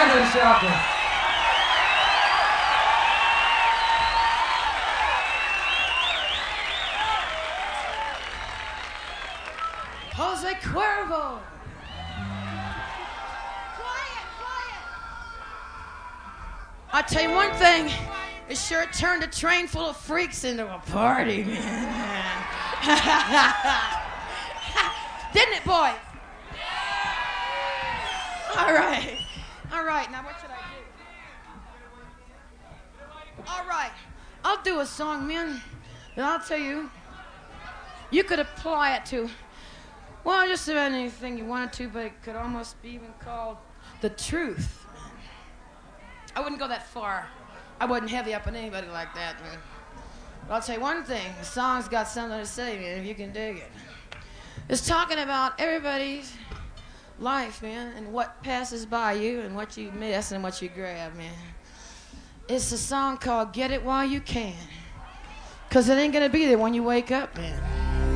to the shelter. Jose Cuervo. I'll tell you one thing, it sure turned a train full of freaks into a party, man. Didn't it, boys? All right. All right, now what should I do? All right, I'll do a song, man, and I'll tell you, you could apply it to, well, just about anything you wanted to, but it could almost be even called the truth. I wouldn't go that far. I wouldn't heavy up on anybody like that, man. But I'll tell you one thing, the song's got something to say, man, if you can dig it. It's talking about everybody's life, man, and what passes by you and what you miss and what you grab, man. It's a song called Get It While You Can. 'Cause it ain't gonna be there when you wake up, man.